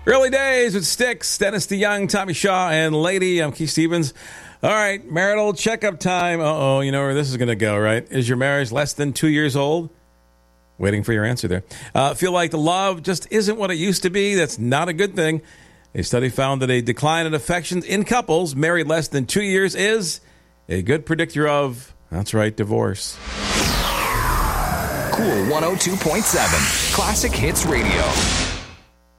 Early days with Styx, Dennis DeYoung, Tommy Shaw, and Lady. I'm Keith Stevens. All right, marital checkup time. Uh-oh, you know where this is going to go, right? Is your marriage less than 2 years old? Waiting for your answer there. Feel like the love just isn't what it used to be? That's not a good thing. A study found that a decline in affections in couples married less than 2 years is a good predictor of, that's right, divorce. Cool 102.7 Classic Hits Radio.